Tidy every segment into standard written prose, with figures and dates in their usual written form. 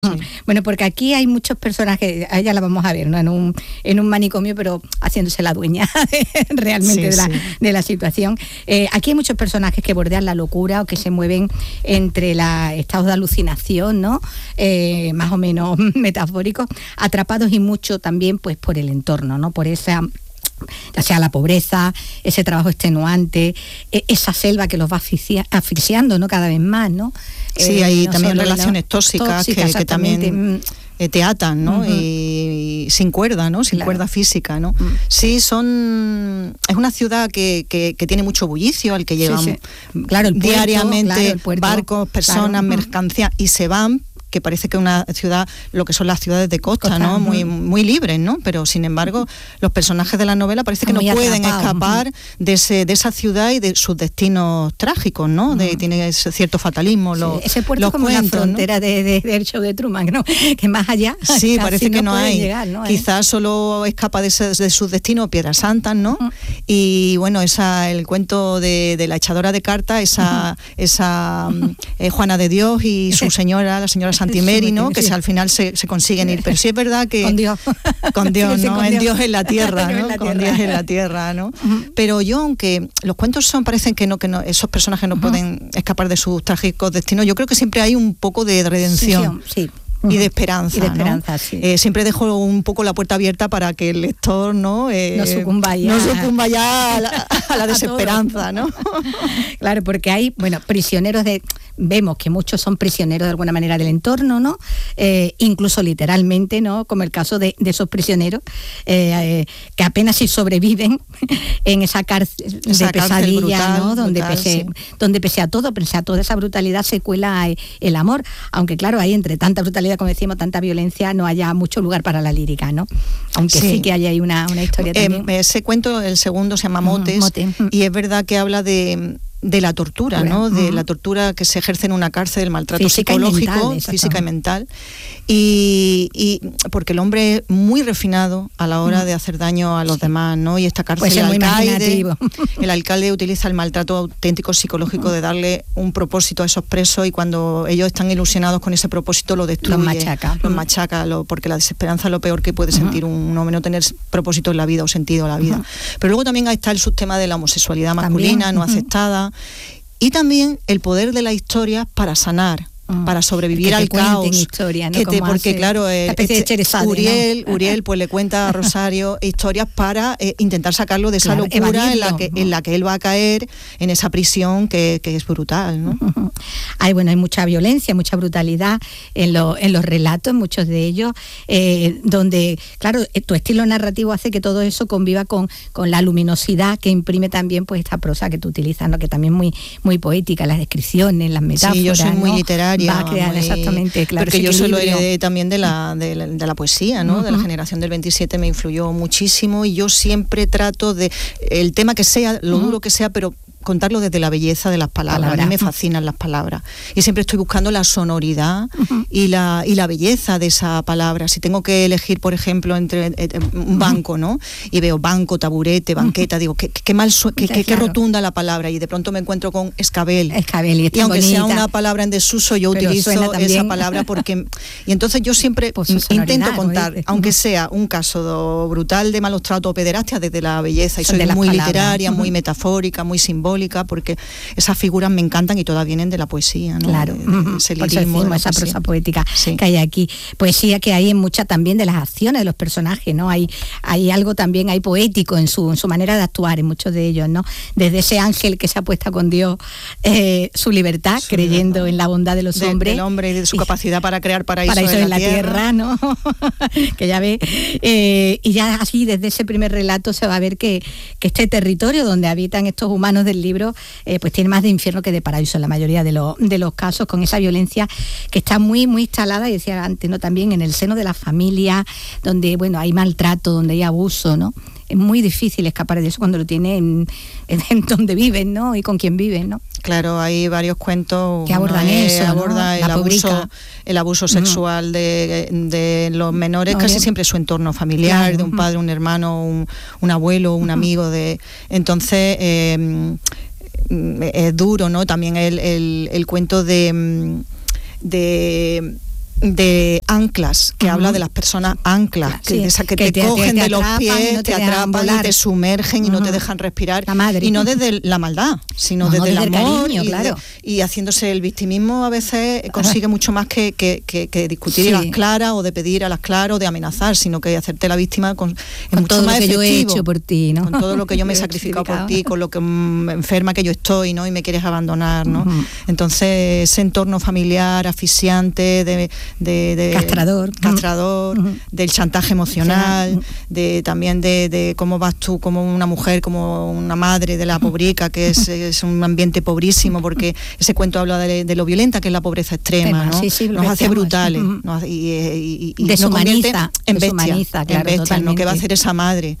Sí. Bueno, porque aquí hay muchos personajes, a ella la vamos a ver, ¿no? En un manicomio, pero haciéndose la dueña realmente de la situación. Aquí hay muchos personajes que bordean la locura o que se mueven entre estados de alucinación, ¿no? Más o menos metafóricos, atrapados y mucho también pues por el entorno, ¿no? Por esa, ya sea la pobreza, ese trabajo extenuante, esa selva que los va asfixiando, ¿no? Cada vez más, ¿no? Sí, hay no también solo relaciones tóxicas que también te atan, ¿no? Y sin cuerda, ¿no? Sin cuerda física, ¿no? Sí, es una ciudad que tiene mucho bullicio, al que llegan Claro, el puerto, diariamente el puerto, barcos, personas, mercancías, y se van, que parece que una ciudad, lo que son las ciudades de costa, ¿no? Muy, muy libres, ¿no? Pero sin embargo, los personajes de la novela parece que no pueden escapar de esa ciudad y de sus destinos trágicos, ¿no? Tiene ese cierto fatalismo. Ese puerto es como la frontera, ¿no? del show de Truman, ¿no? Que más allá sí, parece que no hay. Llegar, ¿no? Quizás solo escapa de sus destinos Piedras Santas, ¿no? Y bueno, el cuento de la echadora de cartas, esa Juana de Dios y su señora, la señora Santimeri, ¿no? Que al final se consiguen ir, pero sí es verdad que con Dios, ¿no? En Dios en la tierra, ¿no? Con Dios en la tierra, ¿no? Pero yo, aunque los cuentos parecen que no, esos personajes no pueden escapar de sus trágicos destinos, yo creo que siempre hay un poco de redención. Sí. Y de esperanza, ¿no? Sí. Siempre dejo un poco la puerta abierta para que el lector no sucumba ya a la desesperanza, ¿no? Claro, porque hay, prisioneros vemos que muchos son prisioneros de alguna manera del entorno, ¿no? Incluso literalmente, ¿no? Como el caso de esos prisioneros que apenas si sobreviven en esa cárcel de pesadilla, brutal, ¿no? Donde pese a toda esa brutalidad se cuela el amor, aunque claro, hay entre tanta brutalidad, como decimos, tanta violencia, no haya mucho lugar para la lírica, ¿no? Aunque sí que hay ahí una historia también. Ese cuento, el segundo, se llama Motes, y es verdad que habla de la tortura, ¿no? De la tortura que se ejerce en una cárcel, el maltrato psicológico, física y mental, y porque el hombre es muy refinado a la hora de hacer daño a los demás, ¿no? Y esta cárcel, el alcalde utiliza el maltrato auténtico psicológico de darle un propósito a esos presos, y cuando ellos están ilusionados con ese propósito lo destruye, los machaca, porque la desesperanza es lo peor que puede sentir un hombre, no tener propósito en la vida o sentido en la vida. Pero luego también está el subtema de la homosexualidad masculina no aceptada, y también el poder de la historia para sanar, para sobrevivir al caos. Historia, ¿no? Porque claro, Uriel pues le cuenta a Rosario historias para intentar sacarlo de esa locura en la que él va a caer, en esa prisión que es brutal, ¿no? Hay mucha violencia, mucha brutalidad en los relatos, muchos de ellos, donde, claro, tu estilo narrativo hace que todo eso conviva con la luminosidad que imprime también pues esta prosa que tú utilizas, ¿no? Que también es muy, muy poética, las descripciones, las metáforas. Sí, yo soy muy literaria. Va a crear exactamente, claro. Porque yo solo heredé también de la poesía, ¿no? De la generación del 27 me influyó muchísimo, y yo siempre trato de, el tema que sea, lo duro que sea, pero contarlo desde la belleza de las palabras. A mí me fascinan las palabras y siempre estoy buscando la sonoridad y la belleza de esa palabra. Si tengo que elegir, por ejemplo, entre un banco, ¿no? Y veo banco, taburete, banqueta, digo, qué rotunda la palabra, y de pronto me encuentro con escabel, y aunque bonita, sea una palabra en desuso, yo utilizo esa palabra porque... Y entonces yo siempre intento contar, aunque sea un caso brutal de malos tratos o pederastia, desde la belleza, y soy muy literaria, muy metafórica, muy simbólica, porque esas figuras me encantan y todas vienen de la poesía, ¿no? Claro, ese lirismo, esa prosa poética que hay aquí. Poesía que hay en muchas también de las acciones de los personajes, ¿no? Hay algo también, hay poético en su manera de actuar en muchos de ellos, ¿no? Desde ese ángel que se apuesta con Dios su libertad, creyendo en la bondad de los hombres. Del hombre y de su capacidad para crear paraíso en la tierra, ¿no? Que ya ve. Y ya así, desde ese primer relato se va a ver que este territorio donde habitan estos humanos del libro, pues tiene más de infierno que de paraíso en la mayoría de los casos, con esa violencia que está muy, muy instalada, y decía antes, ¿no? También en el seno de la familia, donde, hay maltrato, donde hay abuso, ¿no? Es muy difícil escapar de eso cuando lo tienen en donde viven, ¿no? Y con quien viven, ¿no? Claro, hay varios cuentos que abordan eso, aborda el abuso sexual de los menores, casi siempre su entorno familiar, claro, de un padre, un hermano, un abuelo, un amigo entonces es duro, ¿no? También el cuento de de anclas, que habla de las personas anclas, que te cogen de los pies, no te atrapan y te sumergen y no te dejan respirar. Y no desde la maldad, sino desde el amor, cariño, y haciéndose el victimismo a veces consigue mucho más que discutir a las claras o de pedir a las claras o de amenazar, sino que hacerte la víctima con mucho todo más lo que efectivo, yo he hecho por ti, ¿no? Con todo lo que yo me he sacrificado por ti, con lo que enferma que yo estoy, ¿no? Y me quieres abandonar, ¿no? Entonces ese entorno familiar asfixiante de castrador, del chantaje emocional, también de cómo vas tú como una mujer, como una madre de la pobrica, que es un ambiente pobrísimo, porque ese cuento habla de lo violenta que es la pobreza extrema, ¿no? Nos hace brutales, y deshumaniza, en bestias, ¿no? ¿Qué va a hacer esa madre?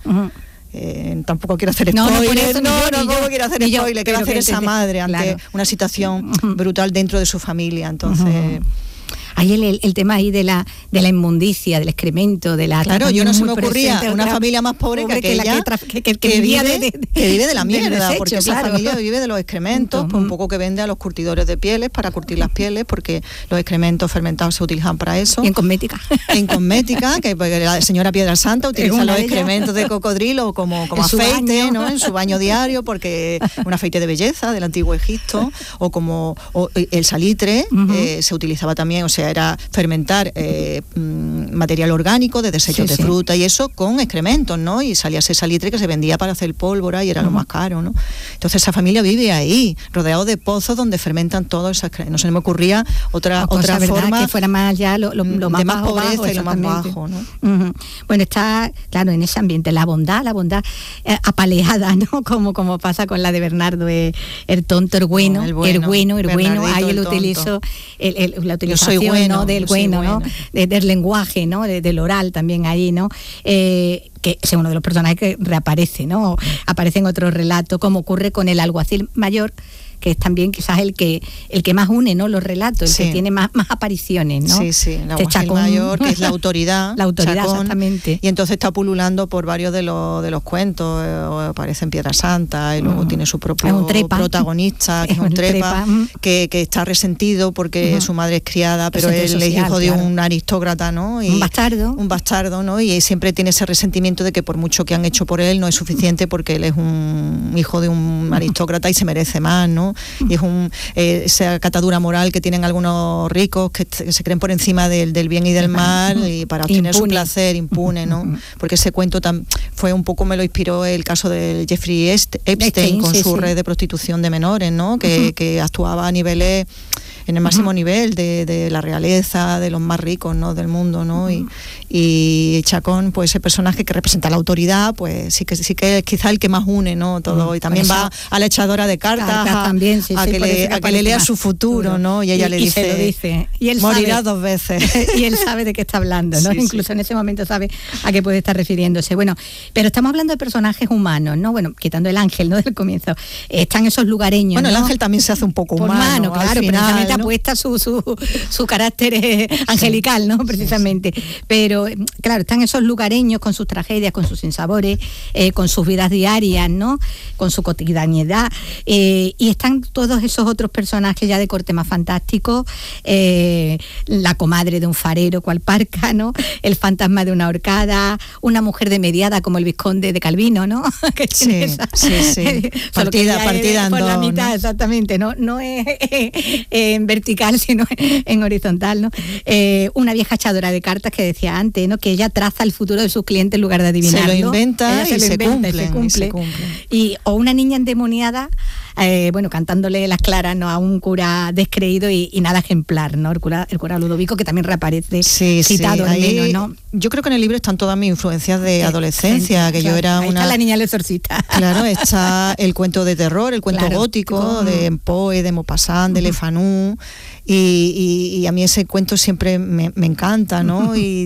Tampoco quiero hacer spoiler, tampoco quiero hacer spoiler, ¿qué va a hacer esa madre ante una situación brutal dentro de su familia? Entonces... Ahí el tema ahí de la inmundicia, del excremento, de la... Claro, yo no se me ocurría una familia más pobre que aquella que vive de la mierda, desecho, porque esa familia vive de los excrementos, pues un poco que vende a los curtidores de pieles para curtir las pieles, porque los excrementos fermentados se utilizan para eso. Y en cosmética. En cosmética, que la señora Piedra Santa utiliza los excrementos de cocodrilo como aceite, ¿no? En su baño diario, porque un aceite de belleza del antiguo Egipto, o el salitre se utilizaba también, o sea, era fermentar material orgánico de desechos de fruta y eso con excrementos, ¿no? Y salía ese salitre que se vendía para hacer pólvora y era lo más caro, ¿no? Entonces esa familia vive ahí, rodeado de pozos donde fermentan todo eso. No se me ocurría otra forma que fuera más ya lo más de más pobreza y lo más bajo, ¿no? Bueno, está claro en ese ambiente la bondad apaleada, ¿no? Como pasa con la de Bernardo, el tonto, el bueno, ahí él utilizó la utilización del bueno, ¿no? Del lenguaje, ¿no? Del oral también ahí, ¿no? Que es uno de los personajes que reaparece, ¿no? Aparece en otro relato, como ocurre con el alguacil mayor, que es también quizás el que más une, ¿no? Los relatos, el que tiene más apariciones, ¿no? Sí, el alguacil mayor, que es la autoridad. La autoridad, Chacón, exactamente. Y entonces está pululando por varios de los cuentos, aparece en Piedra Santa, y luego tiene su propio protagonista, que es un trepa, que está resentido porque su madre es criada, pero él social, es hijo de un aristócrata, ¿no? Y un bastardo, ¿no? Y siempre tiene ese resentimiento de que por mucho que han hecho por él, no es suficiente porque él es un hijo de un aristócrata y se merece más, ¿no? Y es esa catadura moral que tienen algunos ricos que se creen por encima del bien y del mal y para obtener su placer impune, ¿no? Porque ese cuento fue un poco, me lo inspiró el caso de Jeffrey Epstein con su red de prostitución de menores, ¿no? Que actuaba a niveles, en el máximo nivel de la realeza, de los más ricos, ¿no? Del mundo, ¿no? Y Chacón, pues ese personaje que representa la autoridad, pues sí que es quizá el que más une, ¿no? Todo, y también va a la echadora de cartas también, a que le lea su futuro, ¿no? Y ella le dice, se lo dice. Y él morirás 2 veces. Y él sabe de qué está hablando, ¿no? Incluso en ese momento sabe a qué puede estar refiriéndose. Bueno, pero estamos hablando de personajes humanos, ¿no? Bueno, quitando el ángel, ¿no? Del comienzo. Están esos lugareños, bueno, ¿no? El ángel también se hace un poco humano, claro, final, precisamente apuesta su carácter angelical, ¿no? Precisamente. Pero, claro, están esos lugareños con sus tragedias, con sus sinsabores, con sus vidas diarias, ¿no? Con su cotidianidad. Y están todos esos otros personajes ya de corte más fantástico, la comadre de un farero cual Parca, ¿no? El fantasma de una horcada, una mujer de mediada como el vizconde de Calvino, ¿no? Que tiene partida por la mitad, ¿no? Exactamente, no es en vertical, sino en horizontal, ¿no? Una vieja echadora de cartas que decía antes, ¿no? Que ella traza el futuro de sus clientes en lugar de adivinarlo. Se lo inventa y se cumple. O una niña endemoniada, cantándole las claras, ¿no? A un cura descreído y nada ejemplar, ¿no? El cura Ludovico, que también reaparece citado al menos, ¿no? Yo creo que en el libro están todas mis influencias de adolescencia, que yo era ahí está la niña del exorcista. Claro, está el cuento de terror, el cuento gótico de Poe, de Maupassant, de Le Fanu, y a mí ese cuento siempre me encanta, ¿no? Y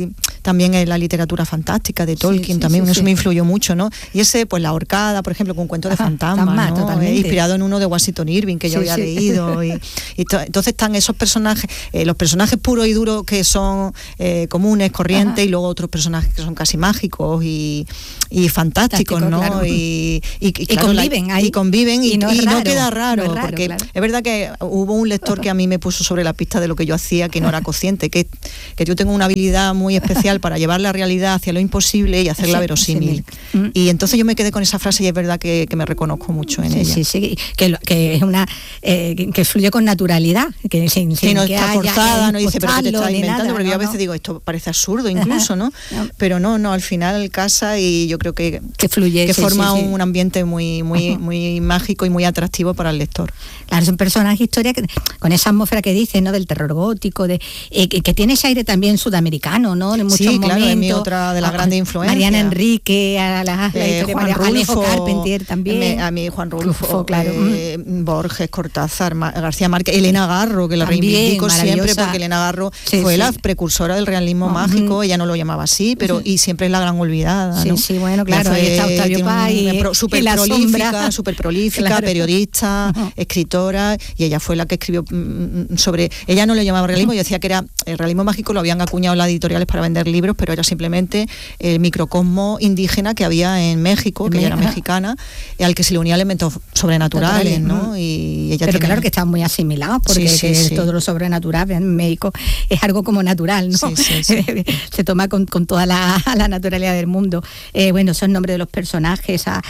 también en la literatura fantástica de Tolkien, eso me influyó mucho, ¿no? Y ese, pues La Ahorcada, por ejemplo, con un cuento de fantasmas, ¿no? Inspirado en uno de Washington Irving que yo había leído. Entonces están esos personajes, los personajes puros y duros que son comunes, corrientes, y luego otros personajes que son casi mágicos y fantásticos, ¿no? Claro. Y conviven ahí. Y conviven y no queda no raro, es raro, porque claro. es verdad que hubo un lector que a mí me puso sobre la pista de lo que yo hacía, que no era consciente, que yo tengo una habilidad muy especial para llevar la realidad hacia lo imposible y hacerla verosímil. Y entonces yo me quedé con esa frase y es verdad que me reconozco mucho en ella. Sí, que es una que fluye con naturalidad, que sin no que está forzada, no dice, pero que te estás inventando, nada, porque yo a veces digo, esto parece absurdo incluso, ¿no? Pero no, al final casa, y yo creo que fluye, que forma un ambiente muy mágico y muy atractivo para el lector. Claro, son personajes, historias con esa atmósfera que dices, ¿no? Del terror gótico, que tiene ese aire también sudamericano, ¿no? En muchos momentos. Claro, es mi otra de las grandes influencias. Mariana Enrique, Juan Alejo Carpentier también. A mí Juan Rulfo, claro. Borges, Cortázar, García Márquez, Elena Garro, que la reivindico siempre, porque Elena Garro fue la precursora del realismo mágico. Ella no lo llamaba así, pero y siempre es la gran olvidada, ¿no? Sí, bueno, claro, ahí está Octavio Paz súper prolífica, claro. Periodista, escritora, y ella fue la que escribió sobre... Ella no le llamaba realismo, yo decía que era el realismo mágico, lo habían acuñado las editoriales para vender libros, pero era simplemente el microcosmo indígena que había en México, que ella era mexicana, al que se le unía elementos sobrenaturales, ¿no? Y ella pero claro que están muy asimilados, porque todo lo sobrenatural en México es algo como natural, ¿no? Se toma con toda la naturalidad del mundo. Bueno, son nombres de los personajes, a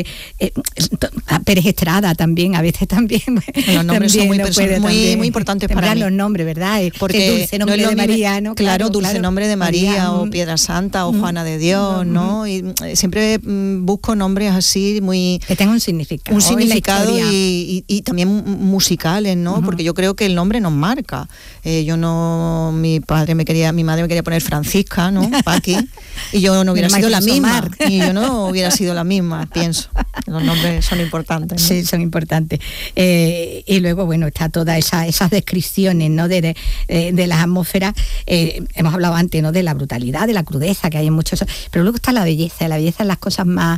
Pérez Estrada también, a veces también. Los nombres son muy importantes para mí. Los nombres, ¿verdad? Porque dulce nombre de María, ¿no? Claro, dulce nombre de María, o Piedra Santa, o Juana de Dios, ¿no? Y siempre busco nombres así muy... que tengan un significado. Un significado y también musicales, ¿no? Porque yo creo que el nombre nos marca. Mi madre me quería poner Francisca, ¿no? Paqui, y yo no hubiera sido la misma. Y yo no hubiera sido la misma, pienso. Los nombres son importantes, ¿no? Sí, son importantes. Y luego, bueno, está todas esas descripciones, ¿no? De las atmósferas. Hemos hablado antes, ¿no? De la brutalidad, de la crudeza que hay en muchos... Pero luego está la belleza en las cosas más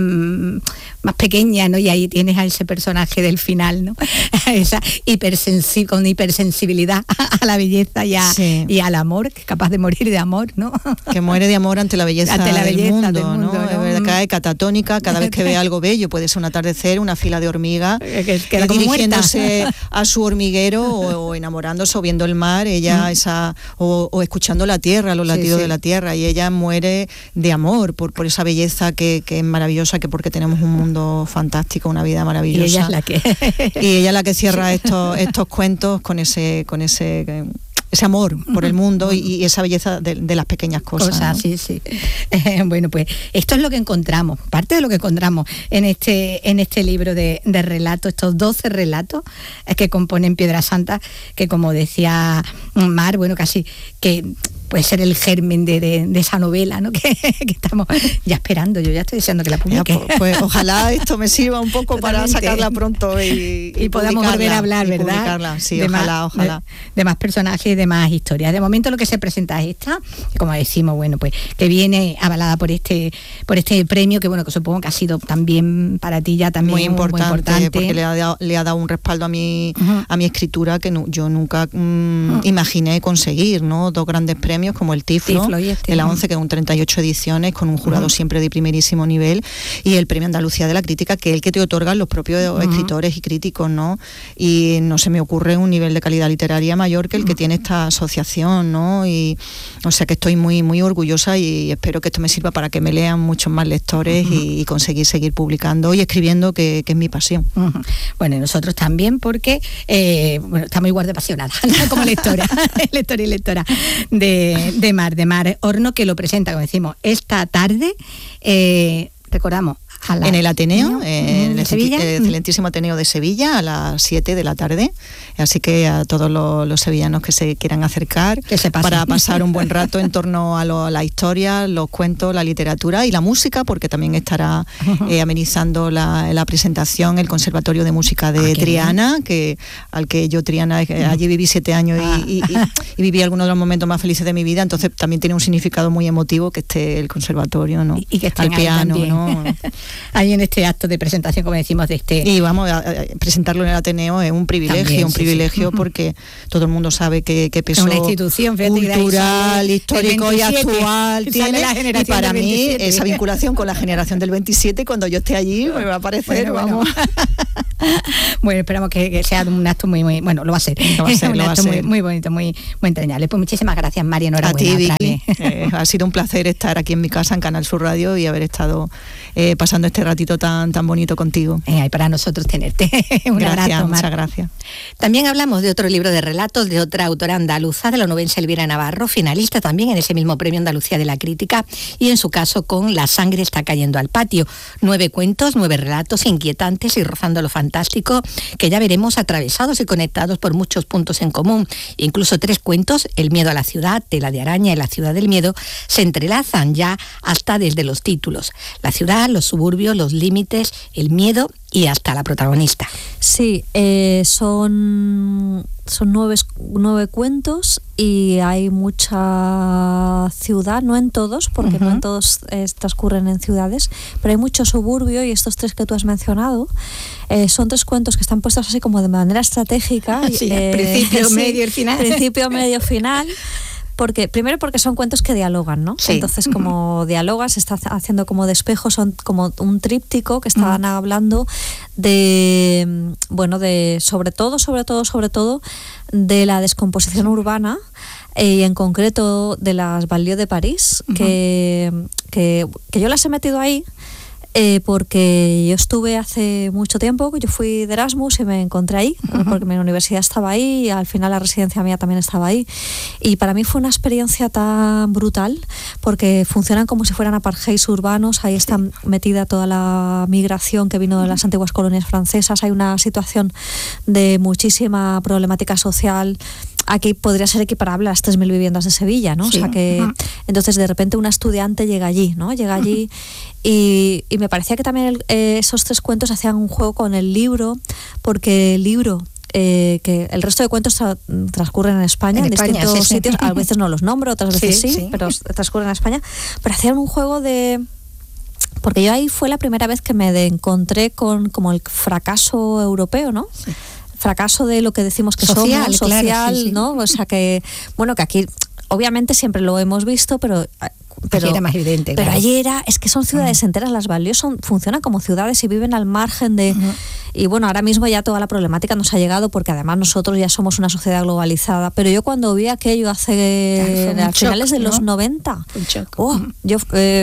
pequeñas, ¿no? Y ahí tienes a ese personaje del final, ¿no? Esa con hipersensibilidad a la belleza y al amor, que es capaz de morir de amor, ¿no? Que muere de amor ante la belleza, del mundo, ¿no? Es verdad, cae catatónica cada vez que ve algo bello. Puede ser un atardecer, una fila de hormigas, dirigiéndose a su hormiguero o enamorándose o viendo el mar, ella o escuchando la tierra, los latidos de la tierra, y ella muere de amor por esa belleza que es maravillosa, que porque tenemos un mundo fantástico, una vida maravillosa. Y ella es la que cierra estos cuentos con ese amor por el mundo y esa belleza de las pequeñas cosas, ¿no? Sí. Bueno, pues esto es lo que encontramos, parte de lo que encontramos en este libro de relatos, estos 12 relatos que componen Piedra Santa, que como decía Mar, bueno, casi que puede ser el germen de esa novela, ¿no? que estamos ya esperando. Yo ya estoy deseando que la publique. Pues ojalá esto me sirva un poco para sacarla pronto y podamos volver a hablar, ¿verdad? Publicarla. Sí, ojalá. De más personajes y de más historias. De momento lo que se presenta es esta, que como decimos, bueno, pues que viene avalada por este premio, que bueno, que supongo que ha sido también para ti ya también muy importante, porque le ha dado un respaldo a mi escritura que yo nunca imaginé conseguir, ¿no? 2 grandes premios como el Tiflo de la 11, que son 38 ediciones, con un jurado siempre de primerísimo nivel, y el premio Andalucía de la Crítica, que es el que te otorgan los propios escritores y críticos, ¿no? Y no se me ocurre un nivel de calidad literaria mayor que el que tiene esta asociación, ¿no? Y o sea que estoy muy, muy orgullosa y espero que esto me sirva para que me lean muchos más lectores y conseguir seguir publicando y escribiendo, que es mi pasión. Bueno, y nosotros también, porque estamos igual de apasionadas como lectora y lectora de Mar Horno, que lo presenta, como decimos, esta tarde. Recordamos, En el Ateneo, en el excelentísimo Ateneo de Sevilla, a las 7 de la tarde. Así que a todos los sevillanos que se quieran acercar para pasar un buen rato en torno a la historia, los cuentos, la literatura y la música, porque también estará amenizando la presentación el Conservatorio de Música de Triana, al que yo, Triana, allí viví 7 años y viví algunos de los momentos más felices de mi vida, entonces también tiene un significado muy emotivo que esté el conservatorio, ¿no? Y que al piano, ¿no? Ahí en este acto de presentación, como decimos, de este... Y vamos, a presentarlo en el Ateneo es un privilegio, también, porque todo el mundo sabe que peso una institución cultural, histórico y actual tiene, y para mí esa vinculación con la generación del 27, cuando yo esté allí, me va a parecer, vamos... Bueno, esperamos que sea un acto muy, muy, bueno, lo va a ser. Un acto muy bonito, muy entrañable. Pues muchísimas gracias, María, enhorabuena. A ti, Vicky. Ha sido un placer estar aquí en mi casa, en Canal Sur Radio, y haber estado pasando este ratito tan bonito contigo. Y para nosotros tenerte. Un abrazo, muchas gracias. También hablamos de otro libro de relatos de otra autora andaluza, de la onubense Elvira Navarro, finalista también en ese mismo Premio Andalucía de la Crítica, y en su caso con La sangre está cayendo al patio. 9 cuentos, 9 relatos inquietantes y rozando lo fantástico, que ya veremos atravesados y conectados por muchos puntos en común. Incluso 3 cuentos, El miedo a la ciudad, Tela de araña y La ciudad del miedo, se entrelazan ya hasta desde los títulos. La ciudad, los suburbios, los límites, el miedo y hasta la protagonista. Sí, son 9 cuentos y hay mucha ciudad, no en todos, porque no en todos transcurren en ciudades, pero hay mucho suburbio, y estos 3 que tú has mencionado son 3 cuentos que están puestos así como de manera estratégica. Principio, medio y final. Principio, medio, final. Primero porque son cuentos que dialogan, ¿no? Sí. Entonces, como dialogan, se está haciendo como de espejo, son como un tríptico que estaban hablando de, bueno, de sobre todo de la descomposición urbana, y en concreto de las banlieues de París, que yo las he metido ahí porque yo estuve hace mucho tiempo, yo fui de Erasmus y me encontré ahí, porque mi universidad estaba ahí y al final la residencia mía también estaba ahí, y para mí fue una experiencia tan brutal porque funcionan como si fueran apartheids urbanos. Ahí está metida toda la migración que vino de las antiguas colonias francesas, hay una situación de muchísima problemática social. Aquí podría ser equiparable a las 3.000 viviendas de Sevilla, ¿no? Sí. O sea que entonces de repente una estudiante llega allí, ¿no? Llega allí y me parecía que también esos 3 cuentos hacían un juego con el libro, porque el libro, que el resto de cuentos transcurren en España, en distintos sitios, a veces no los nombro, otras veces sí, pero transcurren en España, pero hacían un juego de... Porque yo ahí fue la primera vez que me encontré con como el fracaso europeo, ¿no? Sí. Fracaso de lo que decimos que social, somos, social, claro, sí. ¿No? O sea que, bueno, que aquí obviamente siempre lo hemos visto, pero allí era más evidente. Pero allí es que son ciudades enteras, las banlieues funcionan como ciudades y viven al margen de... Y bueno, ahora mismo ya toda la problemática nos ha llegado, porque además nosotros ya somos una sociedad globalizada, pero yo cuando vi aquello a finales de los 90, yo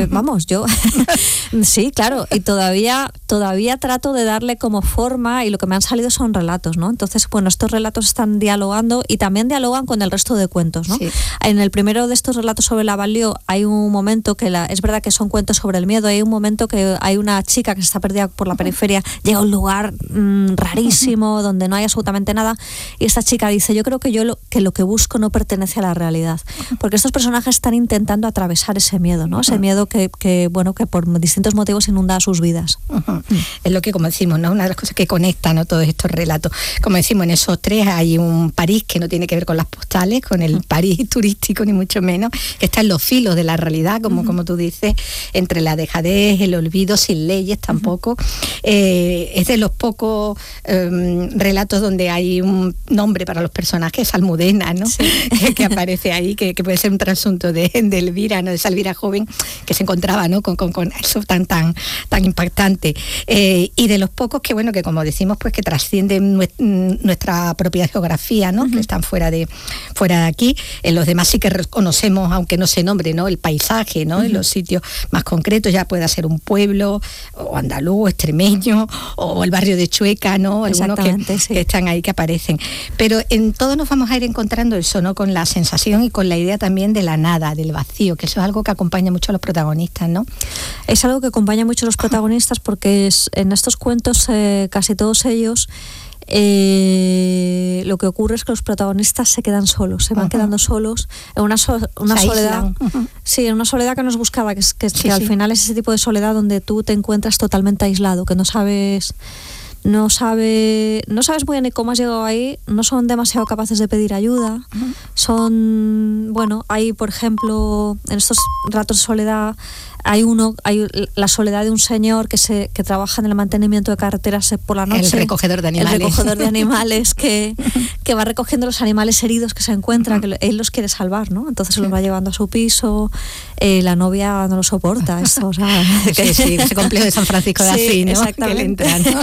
sí, claro, y todavía trato de darle como forma, y lo que me han salido son relatos, ¿no? Entonces, bueno, estos relatos están dialogando y también dialogan con el resto de cuentos, ¿no? Sí. En el primero de estos relatos sobre la banlieue hay un momento que es verdad que son cuentos sobre el miedo, hay un momento que hay una chica que está perdida por la periferia, llega a un lugar rarísimo donde no hay absolutamente nada, y esta chica dice: yo creo que lo que busco no pertenece a la realidad, porque estos personajes están intentando atravesar ese miedo, ¿no? Ese miedo que por distintos motivos inunda sus vidas. Es lo que, como decimos, ¿no? Una de las cosas que conectan, ¿no?, todos estos relatos. Como decimos, en esos 3 hay un París que no tiene que ver con las postales, con el París turístico, ni mucho menos, que está en los filos de la realidad, como tú dices, entre la dejadez, el olvido, sin leyes tampoco. Es de los pocos relatos donde hay un nombre para los personajes, Almudena, ¿no? Sí. que aparece ahí, que puede ser un trasunto de Elvira, ¿no?, de esa Elvira joven que se encontraba, ¿no?, con eso tan impactante. Y de los pocos que, bueno, que como decimos, pues que trascienden nuestra propia geografía, ¿no?, que están fuera de aquí. En los demás sí que reconocemos, aunque no se nombre, ¿no?, el paisaje, ¿no?, en los sitios más concretos, ya pueda ser un pueblo, o andaluz, o extremeño, o el barrio rollo de Chueca, ¿no? Algunos que están ahí, que aparecen. Pero en todo nos vamos a ir encontrando eso, ¿no? Con la sensación y con la idea también de la nada, del vacío, que eso es algo que acompaña mucho a los protagonistas, ¿no? Es algo que acompaña mucho a los protagonistas porque en estos cuentos, casi todos ellos, lo que ocurre es que los protagonistas se quedan solos, se van quedando solos en una soledad, sí, en una soledad que no es buscada, que al final es ese tipo de soledad donde tú te encuentras totalmente aislado, que no sabes muy bien cómo has llegado ahí, no son demasiado capaces de pedir ayuda, hay, por ejemplo, en estos ratos de soledad, hay la soledad de un señor que trabaja en el mantenimiento de carreteras por la noche. El recogedor de animales. El recogedor de animales que va recogiendo los animales heridos que se encuentra, que él los quiere salvar, ¿no? Entonces se los va llevando a su piso, la novia no lo soporta. Esto, o sea, ese complejo de San Francisco de Asís, ¿no? Exactamente. Que le entra, ¿no?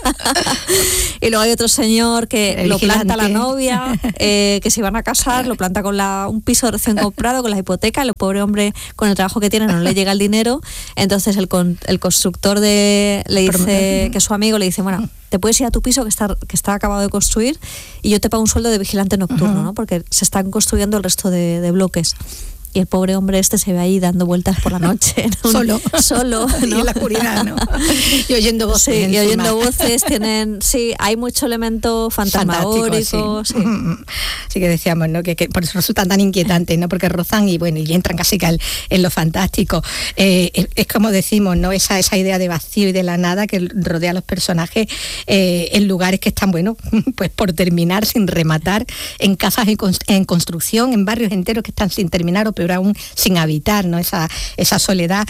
Y luego hay otro señor que lo planta a la novia, que se iban a casar, lo planta con un piso recién comprado, con la hipoteca, el pobre hombre con el trabajo que tiene no le llega el dinero. Entonces el constructor le dice, que su amigo le dice, bueno, te puedes ir a tu piso que está acabado de construir y yo te pago un sueldo de vigilante nocturno, ¿no? Porque se están construyendo el resto de bloques. Y el pobre hombre se ve ahí dando vueltas por la noche. Solo, ¿no? Y en la oscuridad, ¿no? Y oyendo voces. Sí, y oyendo voces hay mucho elemento fantasmagórico. Sí. Sí que decíamos, ¿no? Que por eso resultan tan inquietantes, ¿no? Porque rozan y entran casi que en lo fantástico. Es como decimos, ¿no? Esa idea de vacío y de la nada que rodea a los personajes en lugares que están, pues por terminar, sin rematar, en casas en construcción, en barrios enteros que están sin terminar o peor aún sin habitar, ¿no? Esa soledad,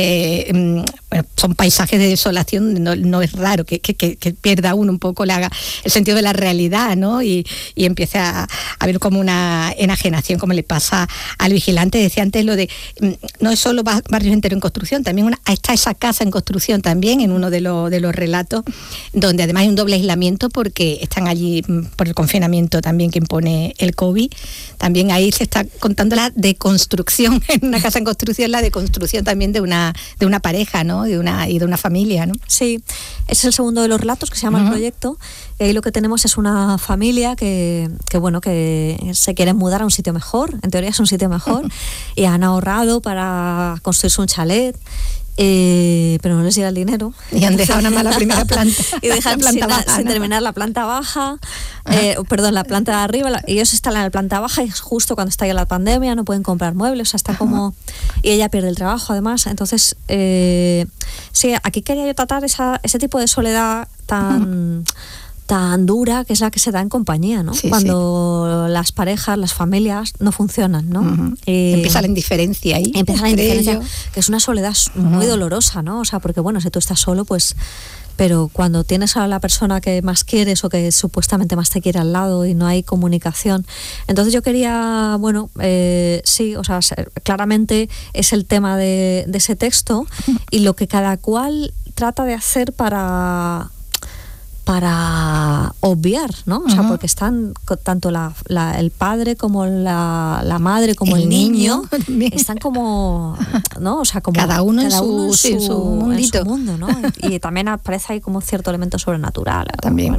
son paisajes de desolación, no es raro que pierda uno un poco el sentido de la realidad, ¿no? Y empiece a ver como una enajenación, como le pasa al vigilante. Decía antes lo de, no es solo barrios enteros en construcción, también está esa casa en construcción también, en uno de los relatos, donde además hay un doble aislamiento porque están allí por el confinamiento también que impone el COVID. También ahí se está contando la deconstrucción, en una casa en construcción, la deconstrucción también de una pareja, ¿no? De una familia, ¿no? Sí, ese es el segundo de los relatos que se llama El Proyecto. Y ahí lo que tenemos es una familia que se quiere mudar a un sitio mejor, en teoría es un sitio mejor, y han ahorrado para construirse un chalet. Pero no les llega el dinero y han dejado nada más la primera planta y dejan sin terminar la planta baja, la planta de arriba, ellos están en la planta baja y justo cuando está ya la pandemia no pueden comprar muebles, o sea, está como, y ella pierde el trabajo además. Entonces sí, aquí quería yo tratar ese tipo de soledad tan dura, que es la que se da en compañía, ¿no? Sí, cuando las parejas, las familias no funcionan, ¿no? Empieza la indiferencia ahí. Empieza la indiferencia, que es una soledad muy dolorosa, ¿no? O sea, porque si tú estás solo, pues... Pero cuando tienes a la persona que más quieres o que supuestamente más te quiere al lado y no hay comunicación. Entonces yo quería, claramente es el tema de ese texto y lo que cada cual trata de hacer para obviar, ¿no? O sea, porque están tanto el padre como la madre como el niño están como, ¿no? O sea, como cada uno en su mundito. En su mundo, ¿no? Y también aparece ahí como cierto elemento sobrenatural. También.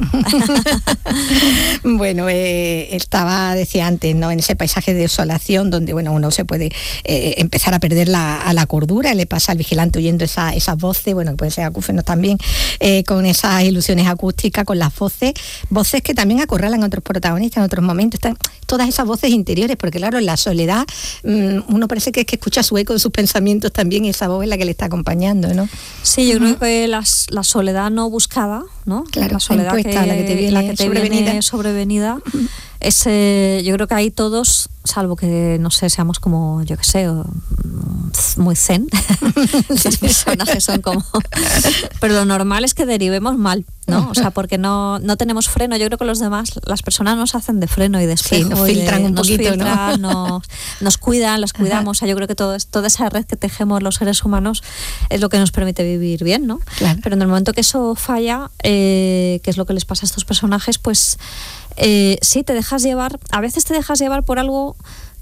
Decía antes, ¿no? En ese paisaje de desolación donde, uno se puede empezar a perder la cordura, le pasa al vigilante oyendo esas voces, que pueden ser acúfenos también, con esas ilusiones acústicas, con las voces que también acorralan a otros protagonistas en otros momentos. Están todas esas voces interiores, porque claro, en la soledad uno parece que escucha su eco de sus pensamientos también, y esa voz es la que le está acompañando, ¿no? Sí, yo creo que la soledad no buscada, ¿no? Claro, la soledad la que te viene sobrevenida. Yo creo que ahí todos, salvo que, no sé, seamos como, yo qué sé, muy zen, los personajes son como... Pero lo normal es que derivemos mal, ¿no? O sea, porque no tenemos freno. Yo creo que los demás, las personas nos hacen de freno y de espejo. Sí, nos filtran un poquito, ¿no? Nos cuidan, los cuidamos. O sea, yo creo que toda esa red que tejemos los seres humanos es lo que nos permite vivir bien, ¿no? Claro. Pero en el momento que eso falla, que es lo que les pasa a estos personajes, pues... sí, te dejas llevar, a veces te dejas llevar por algo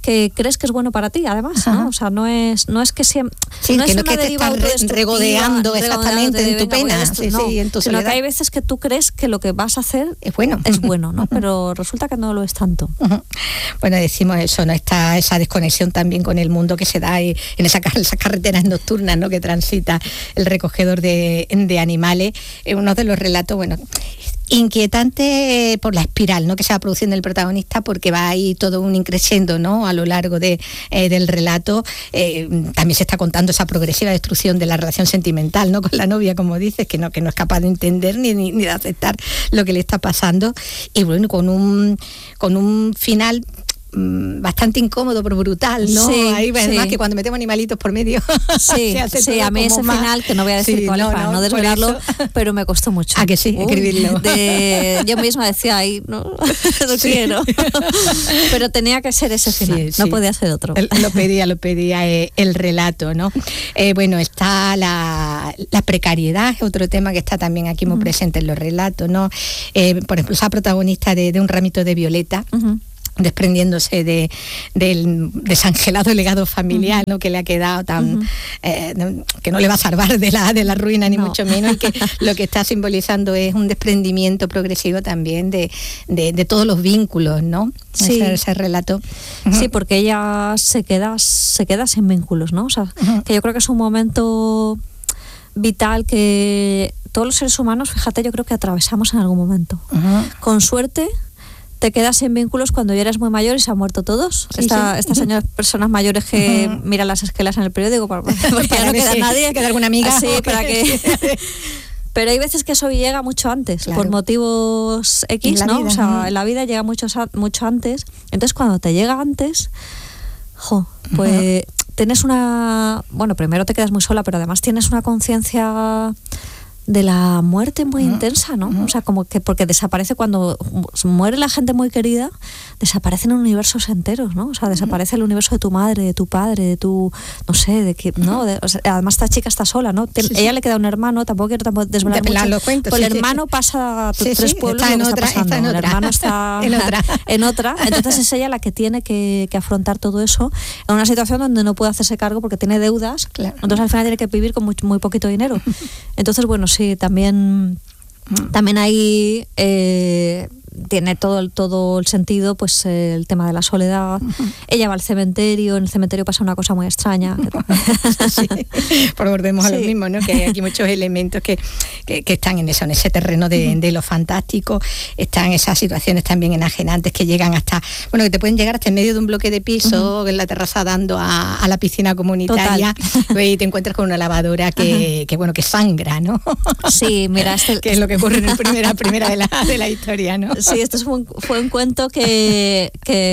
que crees que es bueno para ti, además, ¿no? O sea, no es que siempre... Sí, no es que te estás regodeando exactamente en tu pena, en tu soledad. Sino que hay veces que tú crees que lo que vas a hacer es bueno, ¿no? Pero resulta que no lo es tanto. Bueno, decimos eso, ¿no? Está esa desconexión también con el mundo que se da en esas carreteras nocturnas, ¿no? Que transita el recogedor de animales. Uno de los relatos, bueno, inquietante por la espiral, ¿no? Que se va produciendo el protagonista, porque va ahí todo un increciendo, ¿no? A lo largo del relato. También se está contando esa progresiva destrucción de la relación sentimental, ¿no? Con la novia, como dices, que no es capaz de entender ni de aceptar lo que le está pasando. Y bueno, con un final bastante incómodo pero brutal, ¿no? Sí, ahí además que cuando metemos animalitos por medio sí, a mí ese final, que no voy a decir cuál es para no desvelarlo, pero me costó mucho. Que sí, escribirlo. Yo misma decía ahí, no quiero. Pero tenía que ser ese final, no podía ser otro. Lo pedía el relato, ¿no? Bueno, está la precariedad, es otro tema que está también aquí muy presente en los relatos, ¿no? Por ejemplo, esa protagonista de Un ramito de violeta, desprendiéndose del desangelado legado familiar, ¿no? Que le ha quedado tan que no le va a salvar de la ruina ni mucho menos, y que lo que está simbolizando es un desprendimiento progresivo también de todos los vínculos, ¿no? Sí. Ese relato. Sí, porque ella se queda sin vínculos, ¿no? O sea, que yo creo que es un momento vital que todos los seres humanos, fíjate, yo creo que atravesamos en algún momento. Con suerte te quedas sin vínculos cuando ya eres muy mayor y se han muerto todos. Estas señoras, personas mayores que miran las esquelas en el periódico porque ya no queda nadie. ¿Queda alguna amiga? Sí, para que... Pero hay veces que eso llega mucho antes, claro, por motivos X, ¿no? Vida, o sea, en la vida llega mucho antes. Entonces, cuando te llega antes, pues tienes una... Bueno, primero te quedas muy sola, pero además tienes una conciencia de la muerte muy intensa, ¿no? O sea, como que porque desaparece cuando muere la gente muy querida, desaparecen universos enteros, ¿no? O sea, desaparece el universo de tu madre, de tu padre, de tu, no sé, de que, ¿no? O sea, además esta chica está sola, ¿no? Ella le queda un hermano, tampoco quiero desvelar mucho. Cuentos, pues el hermano pasa 3 pueblos, está en otra, el hermano está en otra, entonces es ella la que tiene que afrontar todo eso en una situación donde no puede hacerse cargo porque tiene deudas, claro. Entonces al final tiene que vivir con muy poquito dinero. Entonces, bueno, sí, también ahí tiene todo el sentido, pues el tema de la soledad. Ella va al cementerio, en el cementerio pasa una cosa muy extraña. Sí, volvemos a lo mismo, ¿no? Que hay aquí muchos elementos que están en ese terreno de lo fantástico. Están esas situaciones también enajenantes que llegan hasta, bueno, que te pueden llegar hasta en medio de un bloque de piso, en la terraza dando a la piscina comunitaria. Y te encuentras con una lavadora que sangra, ¿no? Sí, mira, que es lo que ocurre en la primera de la historia, ¿no? Sí, esto fue un cuento que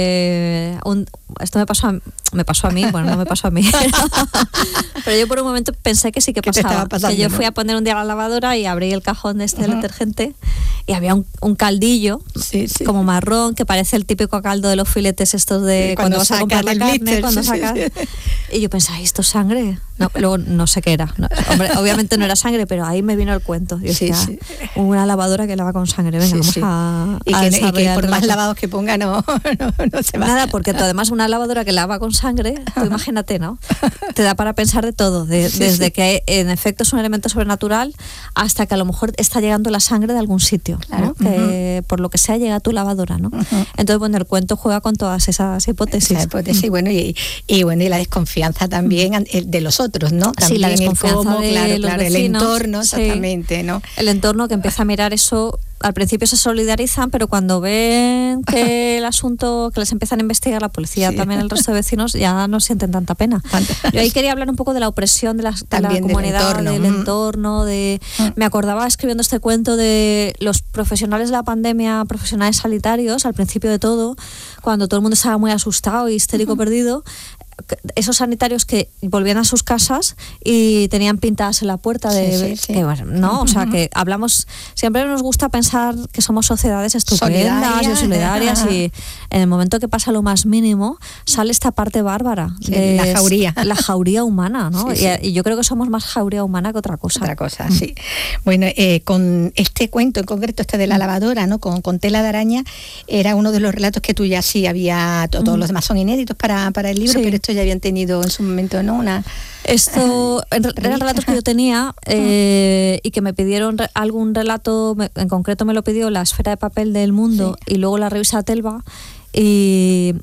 esto me pasó a mí, bueno, no me pasó a mí, pero yo por un momento pensé que sí que pasaba, que yo fui a poner un día la lavadora y abrí el cajón de este detergente y había un caldillo como marrón, que parece el típico caldo de los filetes estos de cuando vas a comprar la carne, cuando sacas. Y yo pensaba, ¿esto es sangre? No, luego no sé qué era. No, hombre, obviamente no era sangre, pero ahí me vino el cuento. Yo decía, una lavadora que lava con sangre, venga, vamos a que por más lavados que ponga no se va. Nada, porque además una lavadora que lava con sangre, tú imagínate, ¿no? Te da para pensar de todo, desde que en efecto es un elemento sobrenatural hasta que a lo mejor está llegando la sangre de algún sitio, claro, ¿no? Que por lo que sea llega a tu lavadora, ¿no? Entonces, bueno, el cuento juega con todas esas hipótesis. Bueno, y la desconfianza también de los otros, ¿no? También la desconfianza de los vecinos, el entorno, exactamente, ¿no? El entorno que empieza a mirar eso. Al principio se solidarizan, pero cuando ven que el asunto, que les empiezan a investigar la policía, también el resto de vecinos, ya no sienten tanta pena. Yo ahí quería hablar un poco de la opresión de la comunidad, del entorno. Me acordaba escribiendo este cuento de los profesionales de la pandemia, profesionales sanitarios, al principio de todo, cuando todo el mundo estaba muy asustado y histérico perdido. esos sanitarios que volvían a sus casas y tenían pintadas en la puerta de que, bueno, ¿no? O sea, que hablamos, siempre nos gusta pensar que somos sociedades estupendas y solidarias, y en el momento que pasa lo más mínimo sale esta parte bárbara de la jauría humana, ¿no? Y yo creo que somos más jauría humana que otra cosa. Sí. Bueno, con este cuento en concreto, de la lavadora, ¿no? Con tela de araña, era uno de los relatos que tú ya había, todos los demás son inéditos para el libro, pero estos ya habían tenido en su momento, ¿no? Esto eran relatos que yo tenía y que me pidieron algún relato, en concreto me lo pidió La Esfera de Papel del Mundo y luego la revista Telva, y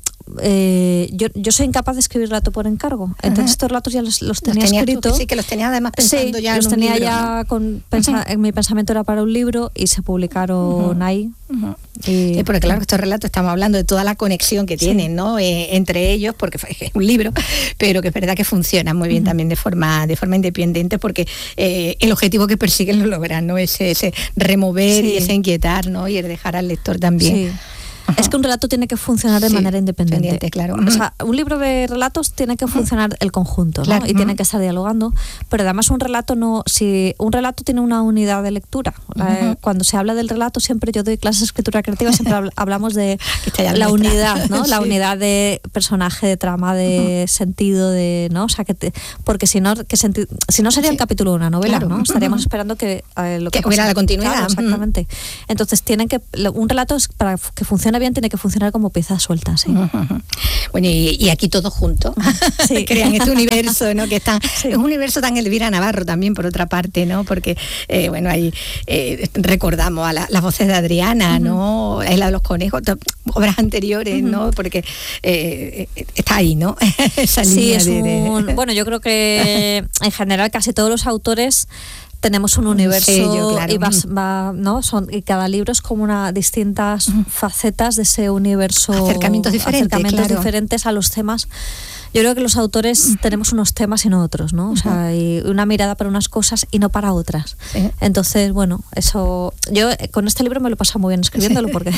yo soy incapaz de escribir relato por encargo. Entonces estos relatos ya los tenía escritos. Sí, que los tenía además pensando ya los en un tenía libro, ya ¿no? En mi pensamiento era para un libro y se publicaron ahí. Porque claro, estos relatos estamos hablando de toda la conexión que tienen, ¿no? Entre ellos, porque es un libro, pero que es verdad que funcionan muy bien también de forma independiente, porque el objetivo que persiguen lo logran, ¿no? Ese remover y ese inquietar, ¿no? Y el dejar al lector también. Es que un relato tiene que funcionar de manera independiente. Claro. O sea, un libro de relatos tiene que funcionar el conjunto, ¿no? Claro. Y tiene que estar dialogando, pero además un relato si un relato tiene una unidad de lectura. Cuando se habla del relato, siempre yo doy clases de escritura creativa, siempre hablamos de la unidad, ¿no? La unidad de personaje, de trama, de sentido, ¿no? O sea, porque si no sería el capítulo de una novela, ¿no? Estaríamos esperando que hubiera la continuidad. Claro, exactamente. Entonces un relato, para que funcione bien, tiene que funcionar como piezas sueltas. Bueno, y aquí todos juntos crean este universo, ¿no? Que es un universo tan Elvira Navarro también, por otra parte, ¿no? Porque ahí recordamos a las voces de Adriana, ¿no? La de los conejos, obras anteriores, ¿no? Porque está ahí, ¿no? Esa línea Bueno, yo creo que en general casi todos los autores tenemos un universo ¿no? Y cada libro es como distintas facetas de ese universo, acercamientos diferentes a los temas. Yo creo que los autores tenemos unos temas y no otros, ¿no? O sea, y una mirada para unas cosas y no para otras. Entonces, bueno, eso... Yo con este libro me lo he pasado muy bien escribiéndolo porque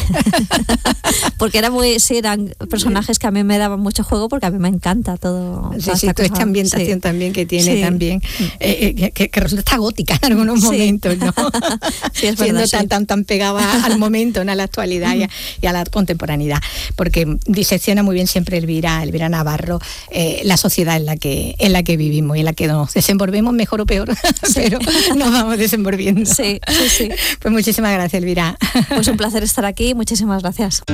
eran personajes que a mí me daban mucho juego, porque a mí me encanta todo. Toda esta ambientación también que tiene también, que resulta gótica en algunos momentos, ¿no? Sí, es verdad, siendo tan pegada al momento, ¿no? A la actualidad y a la contemporaneidad, porque disecciona muy bien siempre Elvira Navarro la sociedad en la que vivimos y en la que nos desenvolvemos, mejor o peor, pero nos vamos desenvolviendo. Sí. Pues muchísimas gracias, Elvira. Pues un placer estar aquí, muchísimas gracias.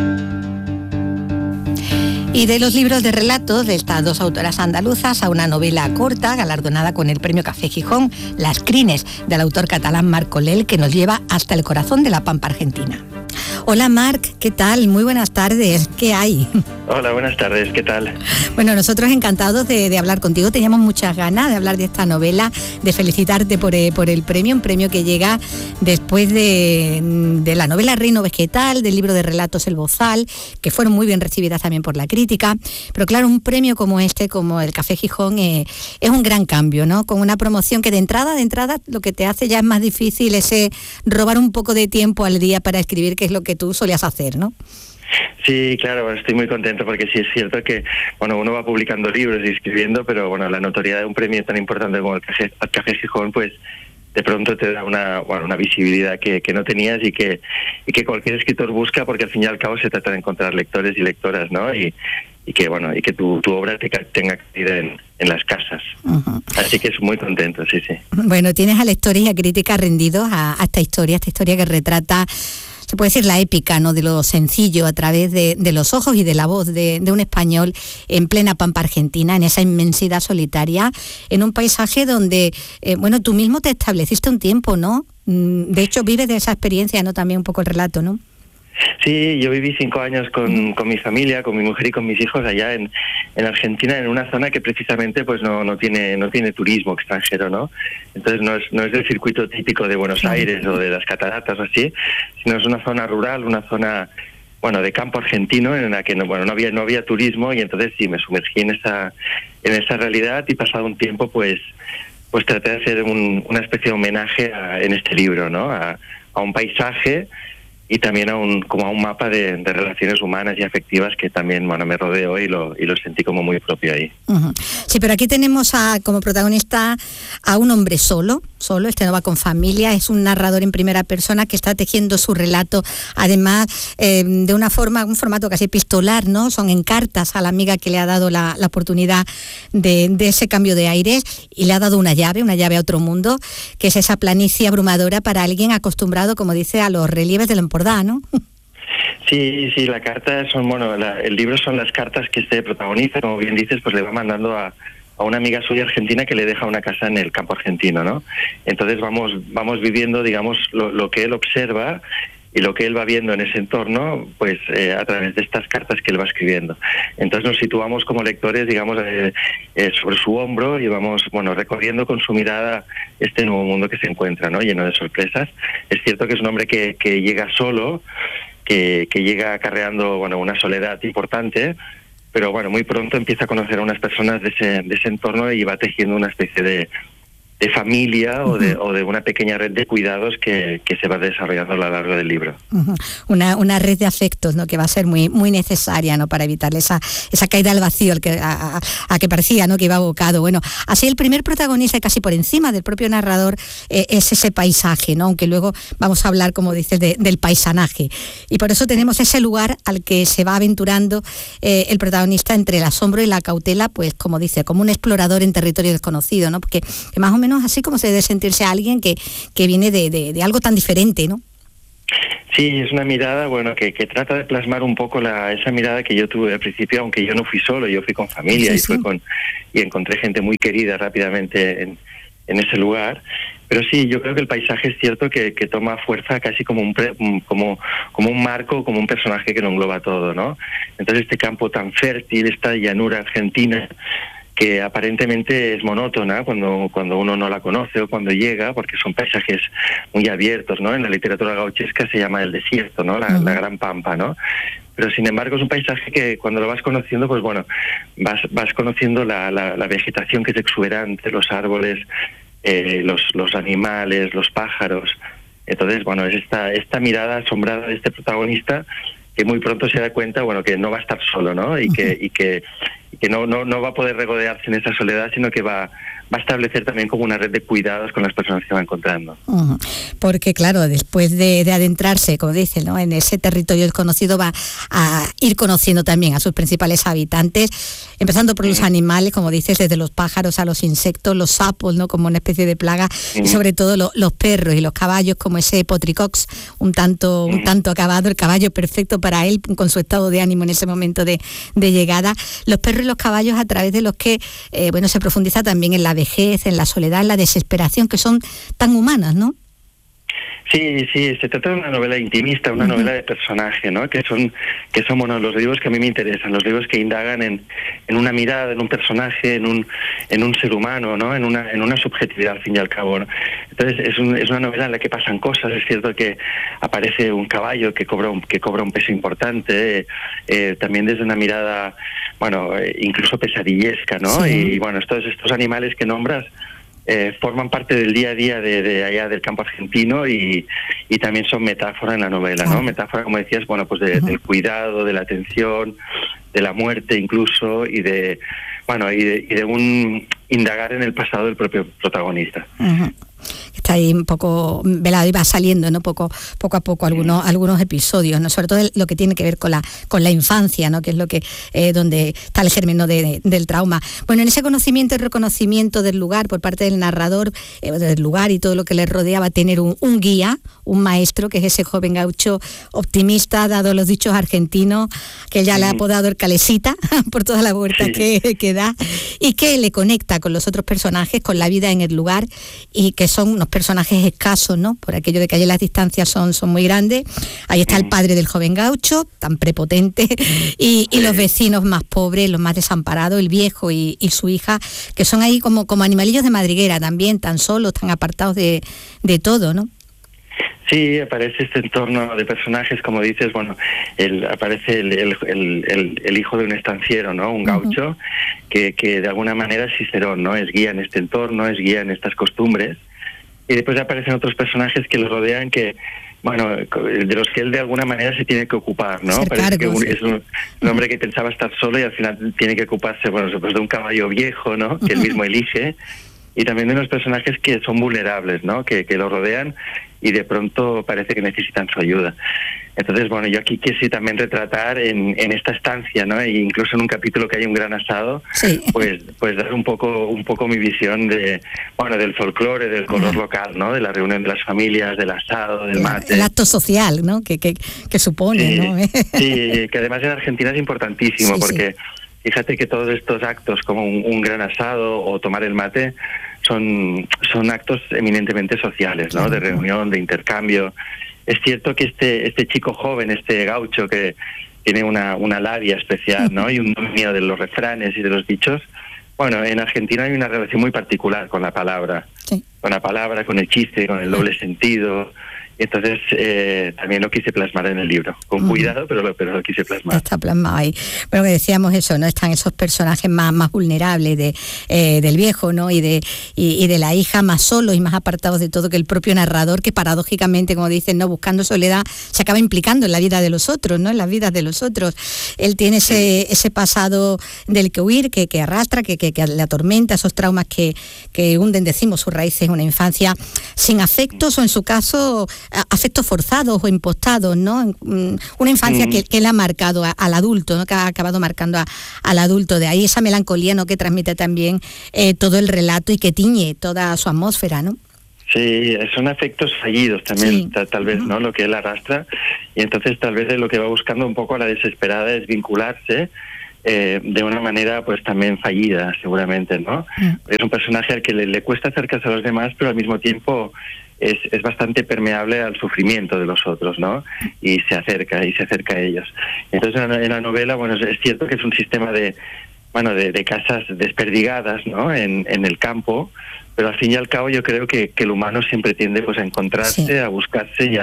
Y de los libros de relatos de estas dos autoras andaluzas a una novela corta galardonada con el Premio Café Gijón, Las Crines, del autor catalán Marc Olel, que nos lleva hasta el corazón de la pampa argentina. Hola Marc, ¿qué tal? Muy buenas tardes, ¿qué hay? Hola, buenas tardes, ¿qué tal? Bueno, nosotros encantados de hablar contigo, teníamos muchas ganas de hablar de esta novela, de felicitarte por el premio, un premio que llega después de la novela Reino Vegetal, del libro de relatos El Bozal, que fueron muy bien recibidas también por la crítica, pero claro, un premio como este, como el Café Gijón, es un gran cambio, ¿no? Con una promoción que de entrada lo que te hace ya es más difícil ese robar un poco de tiempo al día para escribir, que es lo que tú solías hacer, ¿no? Sí, claro, estoy muy contento porque sí es cierto que, bueno, uno va publicando libros y escribiendo, pero bueno, la notoriedad de un premio tan importante como el Café Gijón, pues de pronto te da una visibilidad que no tenías y que cualquier escritor busca, porque al fin y al cabo se trata de encontrar lectores y lectoras, ¿no? Y que tu obra tenga cabida en las casas. Así que es muy contento, sí. Bueno, tienes a lectores y a críticas rendidos a esta historia que retrata, se puede decir, la épica, ¿no? De lo sencillo a través de los ojos y de la voz de un español en plena pampa argentina, en esa inmensidad solitaria, en un paisaje donde, tú mismo te estableciste un tiempo, ¿no? De hecho, vives de esa experiencia, ¿no? También un poco el relato, ¿no? Sí, yo viví 5 años con mi familia, con mi mujer y con mis hijos allá en Argentina, en una zona que precisamente pues no tiene turismo extranjero, ¿no? Entonces no es el circuito típico de Buenos Aires o de las cataratas o así, sino es una zona rural, una zona de campo argentino en la que no había turismo, y entonces sí me sumergí en esa realidad, y pasado un tiempo pues traté de hacer una especie de homenaje en este libro, ¿no? A un paisaje y también como a un mapa de relaciones humanas y afectivas que también, bueno, me rodeó y lo sentí como muy propio ahí. Uh-huh. Sí, pero aquí tenemos como protagonista a un hombre solo, este no va con familia, es un narrador en primera persona que está tejiendo su relato, además de un formato casi epistolar, ¿no? Son en cartas a la amiga que le ha dado la oportunidad de ese cambio de aires y le ha dado una llave a otro mundo, que es esa planicie abrumadora para alguien acostumbrado, como dice, a los relieves del Empordà, ¿no? Sí, la carta el libro son las cartas que este protagonista, como bien dices, pues le va mandando a una amiga suya argentina que le deja una casa en el campo argentino, ¿no? Entonces vamos viviendo, digamos, lo que él observa y lo que él va viendo en ese entorno, pues a través de estas cartas que él va escribiendo. Entonces nos situamos como lectores, digamos, sobre su hombro y vamos, recorriendo con su mirada este nuevo mundo que se encuentra, ¿no? Lleno de sorpresas. Es cierto que es un hombre que llega solo, que llega acarreando, una soledad importante, pero muy pronto empieza a conocer a unas personas de ese entorno y va tejiendo una especie de familia o de una pequeña red de cuidados que se va desarrollando a lo largo del libro. Uh-huh. Una red de afectos, ¿no? Que va a ser muy, muy necesaria, ¿no? Para evitar esa caída al vacío a que parecía, ¿no? Que iba abocado. Bueno, así el primer protagonista, casi por encima del propio narrador, es ese paisaje, ¿no? Aunque luego vamos a hablar, como dices, del paisanaje. Y por eso tenemos ese lugar al que se va aventurando el protagonista entre el asombro y la cautela, pues como dice, como un explorador en territorio desconocido, ¿no? Porque que más o menos así como se debe sentirse a alguien que viene de algo tan diferente, ¿no? Sí, es una mirada, que trata de plasmar un poco esa mirada que yo tuve al principio, aunque yo no fui solo, yo fui con familia y encontré gente muy querida rápidamente en ese lugar. Pero sí, yo creo que el paisaje es cierto que toma fuerza casi como un marco, como un personaje que lo engloba todo, ¿no? Entonces este campo tan fértil, esta llanura argentina, que aparentemente es monótona cuando uno no la conoce o cuando llega, porque son paisajes muy abiertos, ¿no? En la literatura gauchesca se llama el desierto, ¿no? La gran pampa, ¿no? Pero sin embargo es un paisaje que cuando lo vas conociendo, pues vas conociendo la vegetación que es exuberante, los árboles, los animales, los pájaros. Entonces, es esta mirada asombrada de este protagonista que muy pronto se da cuenta, que no va a estar solo, ¿no? Y que no va a poder regodearse en esa soledad, sino que va a establecer también como una red de cuidados con las personas que va encontrando. Uh-huh. Porque claro, después de adentrarse, como dicen, ¿no? En ese territorio desconocido, va a ir conociendo también a sus principales habitantes, empezando por los animales, como dices, desde los pájaros a los insectos, los sapos, ¿no? Como una especie de plaga, y sobre todo los perros y los caballos, como ese potricox, un tanto acabado, el caballo perfecto para él, con su estado de ánimo en ese momento de llegada. Los perros y los caballos a través de los que se profundiza también en la vejez, en la soledad, en la desesperación, que son tan humanas, ¿no? Sí, se trata de una novela intimista, una novela de personaje, ¿no? Que son los libros que a mí me interesan, los libros que indagan en una mirada, en un personaje, en un ser humano, ¿no? En una subjetividad al fin y al cabo, ¿no? Entonces es una novela en la que pasan cosas. Es cierto que aparece un caballo que cobra un peso importante, también desde una mirada, incluso pesadillesca, ¿no? Sí. Y estos animales que nombras forman parte del día a día de allá del campo argentino y también son metáfora en la novela, ¿no? Metáfora, como decías, del cuidado, de la atención, de la muerte incluso y de un indagar en el pasado del propio protagonista. Uh-huh. Está ahí un poco velado y va saliendo, ¿no? Poco a poco algunos episodios, ¿no? Sobre todo lo que tiene que ver con la infancia, ¿no? Que es lo que donde está el germen, ¿no? del trauma. Bueno, en ese conocimiento y reconocimiento del lugar por parte del narrador, del lugar y todo lo que le rodea, va a tener un guía, un maestro, que es ese joven gaucho optimista, dado los dichos argentinos, que ya le ha apodado el Calesita por toda la vuelta que da, y que le conecta con los otros personajes, con la vida en el lugar, y que son unos personajes escasos, ¿no? Por aquello de que allí las distancias son muy grandes. Ahí está el padre del joven gaucho, tan prepotente, y los vecinos más pobres, los más desamparados, el viejo y su hija, que son ahí como animalillos de madriguera también, tan solos, tan apartados de todo, ¿no? Sí, aparece este entorno de personajes, como dices, aparece el hijo de un estanciero, ¿no? Un gaucho, que de alguna manera es Cicerón, ¿no? Es guía en este entorno, es guía en estas costumbres. Y después aparecen otros personajes que lo rodean, que bueno, de los que él de alguna manera se tiene que ocupar, ¿no? Parece que es un hombre que pensaba estar solo y al final tiene que ocuparse, bueno, pues de un caballo viejo, ¿no? Que él mismo elige, y también de unos personajes que son vulnerables, ¿no? Que lo rodean y de pronto parece que necesitan su ayuda. Entonces, bueno, yo aquí quise también retratar en esta estancia, ¿no? E incluso en un capítulo que hay un gran asado, sí, pues dar un poco mi visión de, bueno, del folclore, del color local, ¿no? De la reunión de las familias, del asado, del mate. El acto social, ¿no? Que supone, sí, ¿no? Sí, que además en Argentina es importantísimo, sí, porque fíjate que todos estos actos, como un gran asado o tomar el mate, son actos eminentemente sociales, ¿no? De reunión, de intercambio. Es cierto que este chico joven, este gaucho que tiene una labia especial, ¿no? Y un dominio de los refranes y de los dichos. Bueno, en Argentina hay una relación muy particular con la palabra, sí, con el chiste, con el doble sentido. Entonces también lo quise plasmar en el libro, con cuidado, pero lo quise plasmar. Está plasmado ahí. Bueno, que decíamos eso, ¿no? Están esos personajes más vulnerables del viejo, ¿no? Y de la hija, más solos y más apartados de todo que el propio narrador, que paradójicamente, como dicen, ¿no? Buscando soledad, se acaba implicando en la vida de los otros, ¿no? En las vidas de los otros. Él tiene ese pasado del que huir, que arrastra, que le atormenta, esos traumas que hunden, decimos, sus raíces en una infancia sin afectos, o en su caso afectos forzados o impostados, ¿no? Una infancia que le ha marcado al adulto, ¿no? Que ha acabado marcando al adulto. De ahí esa melancolía, ¿no? Que transmite también todo el relato y que tiñe toda su atmósfera, ¿no? Sí, son afectos fallidos también, sí, tal vez, ¿no? Lo que él arrastra, y entonces tal vez lo que va buscando un poco a la desesperada es vincularse de una manera pues también fallida, seguramente, ¿no? Es un personaje al que le cuesta acercarse a los demás, pero al mismo tiempo es bastante permeable al sufrimiento de los otros, ¿no? Y se acerca a ellos. Entonces en la novela, bueno, es cierto que es un sistema de casas desperdigadas, ¿no? En el campo, pero al fin y al cabo yo creo que el humano siempre tiende pues a encontrarse, sí, a buscarse y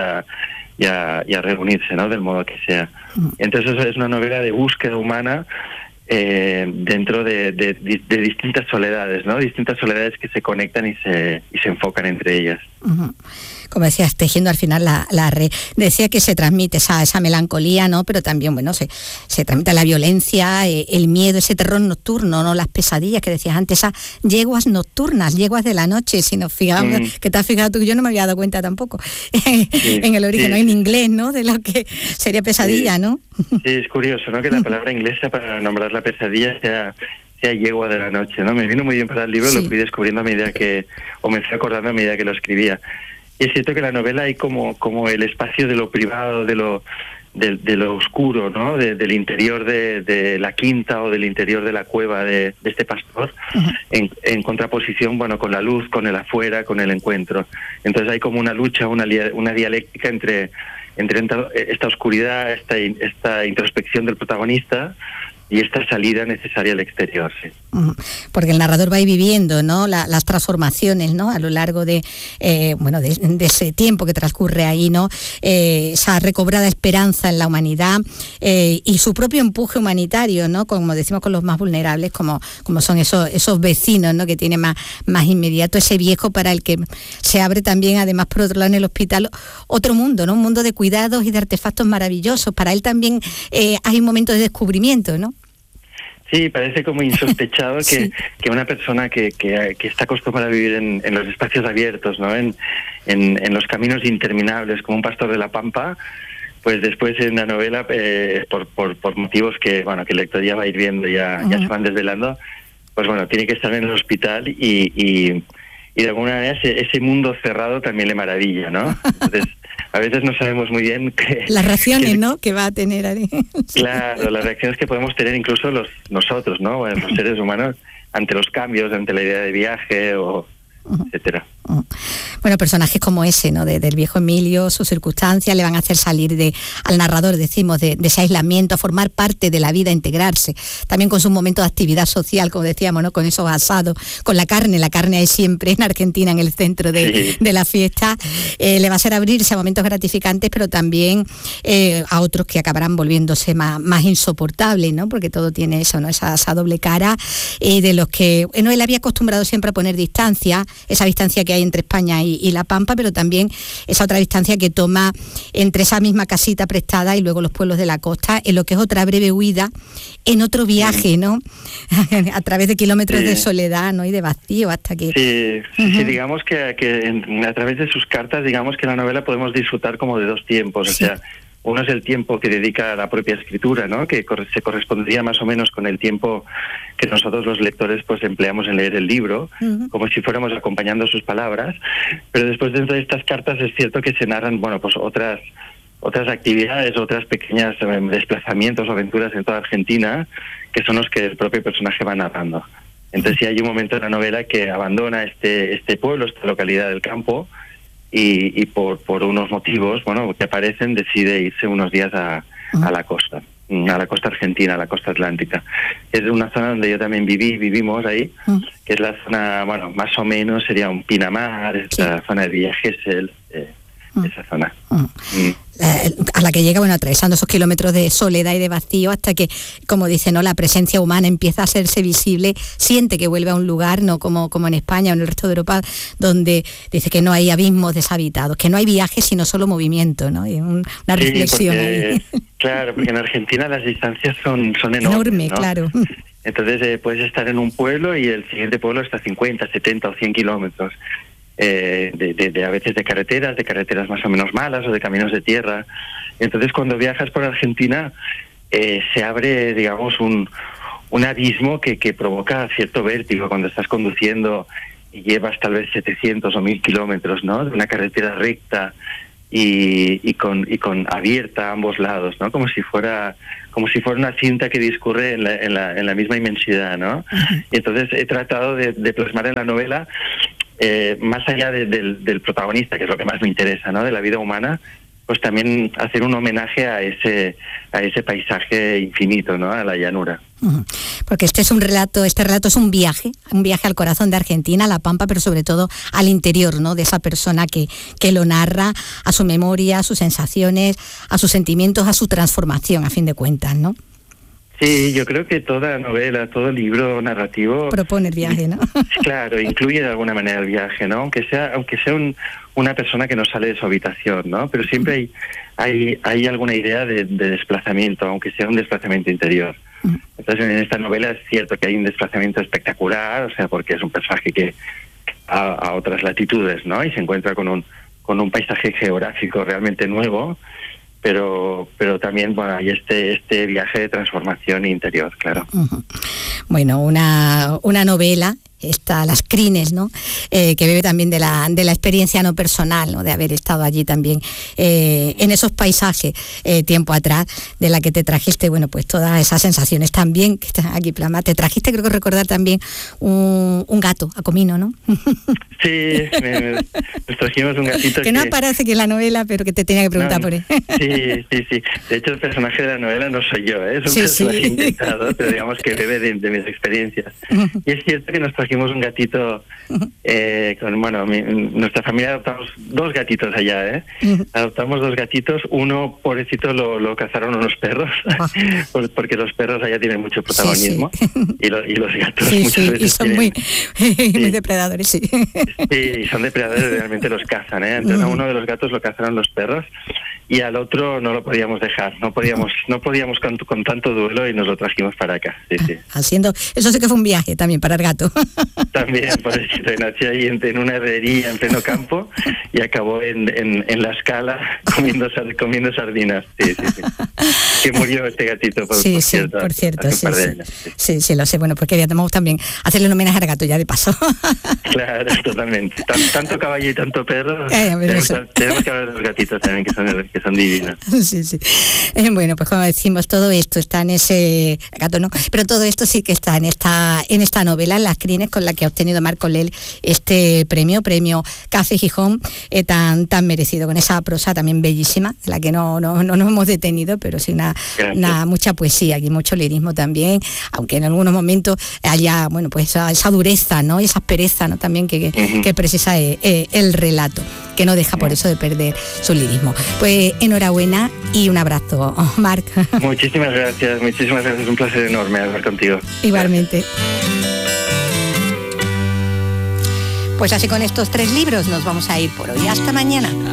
a reunirse, ¿no? Del modo que sea. Entonces es una novela de búsqueda humana dentro de distintas soledades, ¿no? Distintas soledades que se conectan y se enfocan entre ellas. Como decías, tejiendo al final la red. Decía que se transmite esa melancolía, ¿no? Pero también, bueno, se transmite la violencia, el miedo, ese terror nocturno, ¿no? Las pesadillas que decías antes, esas yeguas nocturnas, yeguas de la noche, si nos fijamos, que te has fijado tú, yo no me había dado cuenta tampoco, en el origen, ¿no? En inglés, ¿no? De lo que sería pesadilla, ¿no? Sí, es curioso, ¿no? Que la palabra inglesa para nombrar la pesadilla sea yegua de la noche, ¿no? Me vino muy bien para el libro, sí, lo fui descubriendo me fui acordando a medida que lo escribía. Y es cierto que en la novela hay como el espacio de lo privado, de lo oscuro, ¿no? Del interior de la quinta o del interior de la cueva de este pastor, en contraposición, bueno, con la luz, con el afuera, con el encuentro. Entonces hay como una lucha, una dialéctica entre esta oscuridad, esta introspección del protagonista y esta salida necesaria al exterior, sí. Porque el narrador va a ir viviendo, ¿no? Las transformaciones, ¿no? A lo largo de ese tiempo que transcurre ahí, ¿no? Esa recobrada esperanza en la humanidad y su propio empuje humanitario, ¿no? Como decimos, con los más vulnerables, como son esos vecinos, ¿no? Que tiene más inmediato, ese viejo para el que se abre también, además, por otro lado, en el hospital, otro mundo, ¿no? Un mundo de cuidados y de artefactos maravillosos. Para él también hay un momento de descubrimiento, ¿no? Sí, parece como insospechado sí, que una persona que está acostumbrada a vivir en los espacios abiertos, ¿no? En los caminos interminables, como un pastor de la pampa, pues después en la novela, por motivos que el lector ya va a ir viendo, ya se van desvelando, pues bueno, tiene que estar en el hospital y de alguna manera ese mundo cerrado también le maravilla, ¿no? Entonces, a veces no sabemos muy bien las reacciones, ¿no? Que va a tener ahí. Claro, las reacciones que podemos tener incluso nosotros, ¿no? Bueno, los seres humanos ante los cambios, ante la idea de viaje o etcétera. Bueno, personajes como ese, ¿no? Del viejo Emilio, sus circunstancias le van a hacer salir al narrador, decimos, de ese aislamiento, a formar parte de la vida, a integrarse. También con sus momentos de actividad social, como decíamos, ¿no? Con esos asados, con la carne hay siempre en Argentina, en el centro de la fiesta. Le va a hacer abrirse a momentos gratificantes, pero también a otros que acabarán volviéndose más insoportables, ¿no? Porque todo tiene eso, ¿no? Esa doble cara, de los que él había acostumbrado siempre a poner distancia, esa distancia que hay entre España y La Pampa, pero también esa otra distancia que toma entre esa misma casita prestada y luego los pueblos de la costa, en lo que es otra breve huida, en otro viaje, ¿no? A través de kilómetros de soledad, ¿no? Y de vacío hasta que... Sí, digamos que a través de sus cartas, digamos que la novela podemos disfrutar como de dos tiempos, o sea, uno es el tiempo que dedica a la propia escritura, ¿no? Que se correspondería más o menos con el tiempo que nosotros los lectores pues empleamos en leer el libro, como si fuéramos acompañando sus palabras, pero después dentro de estas cartas es cierto que se narran, bueno, pues otras actividades, otras pequeñas desplazamientos o aventuras en toda Argentina, que son los que el propio personaje va narrando. Entonces sí hay un momento en la novela que abandona este pueblo, esta localidad del campo, y por unos motivos, bueno, que aparecen, decide irse unos días a la costa argentina, a la costa atlántica. Es una zona donde yo también vivimos ahí, que es la zona, bueno, más o menos sería un Pinamar, es la zona de Villa Gesell, esa zona. A la que llega, bueno, atravesando esos kilómetros de soledad y de vacío hasta que, como dice, ¿no?, la presencia humana empieza a hacerse visible, siente que vuelve a un lugar, no como en España o en el resto de Europa, donde dice que no hay abismos deshabitados, que no hay viajes sino solo movimiento, ¿no? Y una reflexión ahí. Claro, porque en Argentina las distancias son enormes, enorme, ¿no? Claro. Entonces puedes estar en un pueblo y el siguiente pueblo está a 50, 70 o 100 kilómetros. A veces de carreteras más o menos malas o de caminos de tierra. Entonces cuando viajas por Argentina se abre, digamos, un abismo que provoca cierto vértigo cuando estás conduciendo y llevas tal vez 700 o 1000 kilómetros, ¿no?, de una carretera recta y con abierta a ambos lados, ¿no?, como si fuera una cinta que discurre en la misma inmensidad, ¿no? Y entonces he tratado de plasmar en la novela, más allá del protagonista, que es lo que más me interesa, ¿no?, de la vida humana, pues también hacer un homenaje a ese paisaje infinito, ¿no?, a la llanura. Porque este relato es un viaje al corazón de Argentina, a La Pampa, pero sobre todo al interior, ¿no?, de esa persona que lo narra, a su memoria, a sus sensaciones, a sus sentimientos, a su transformación, a fin de cuentas, ¿no? Sí, yo creo que toda novela, todo libro narrativo propone el viaje, ¿no? Claro, incluye de alguna manera el viaje, ¿no? Aunque sea una persona que no sale de su habitación, ¿no? Pero siempre hay alguna idea de desplazamiento, aunque sea un desplazamiento interior. Entonces en esta novela es cierto que hay un desplazamiento espectacular, o sea, porque es un personaje que a otras latitudes, ¿no? Y se encuentra con un paisaje geográfico realmente nuevo. Pero también, bueno, hay este viaje de transformación interior, claro. Bueno, una novela, Las Crines, ¿no? Que bebe también de la experiencia no personal, ¿no?, de haber estado allí también en esos paisajes tiempo atrás, de la que te trajiste, bueno, pues todas esas sensaciones también que están aquí plasmadas. Te trajiste, creo que recordar también, un gato a comino, ¿no? Sí, nos trajimos un gatito que no aparece aquí en la novela, pero que te tenía que preguntar por él. Sí. De hecho, el personaje de la novela no soy yo, es un personaje inventado, pero digamos que bebe de mis experiencias. Y es cierto que nos trajimos un gatito, nuestra familia adoptamos 2 gatitos allá, adoptamos 2 gatitos, uno, pobrecito, lo cazaron unos perros, porque los perros allá tienen mucho protagonismo, y los gatos muchas veces y son muy depredadores, sí. Sí, son depredadores, realmente los cazan, Entonces a uno de los gatos lo cazaron los perros y al otro no lo podíamos dejar, no podíamos con tanto duelo y nos lo trajimos para acá. Sí. Eso sí que fue un viaje también para el gato. También, por eso nació ahí en una herrería en pleno campo y acabó en La Scala comiendo sardinas. Sí. Que murió este gatito, por cierto. Por cierto, hace un par de años. Sí, lo sé. Bueno, porque queríamos también hacerle un homenaje al gato ya de paso. Claro, totalmente. Tanto caballo y tanto perro. Tenemos que hablar de los gatitos también, que son divinos. Sí. Bueno, pues como decimos, todo esto está en ese gato, ¿no? Pero todo esto sí que está en esta novela, Las Crines, con la que ha obtenido Marco Lel este premio Café Gijón, tan merecido, con esa prosa también bellísima, de la que no nos hemos detenido, pero sí mucha poesía y mucho lirismo también, aunque en algunos momentos haya, bueno, pues esa dureza, ¿no? Y esa aspereza, ¿no?, también que precisa el relato, que no deja por eso de perder su lirismo. Pues enhorabuena y un abrazo, Marc. Muchísimas gracias, un placer enorme hablar contigo. Igualmente. Pues así con estos 3 libros nos vamos a ir por hoy. Hasta mañana.